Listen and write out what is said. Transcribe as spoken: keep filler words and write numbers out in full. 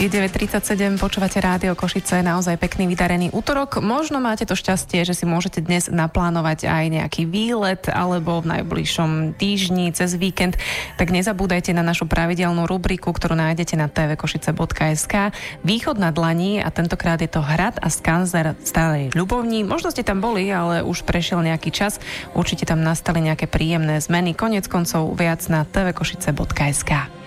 Je deväť tridsaťsedem, počúvate Rádio Košice, naozaj pekný, vydarený útorok. Možno máte to šťastie, že si môžete dnes naplánovať aj nejaký výlet alebo v najbližšom týždni cez víkend, tak nezabúdajte na našu pravidelnú rubriku, ktorú nájdete na té vé košice bodka es ká. Východ na dlani a tentokrát je to hrad a skanzer Starej Ľubovni. Možno ste tam boli, ale už prešiel nejaký čas. Určite tam nastali nejaké príjemné zmeny. Koniec koncov viac na té vé košice bodka es ká.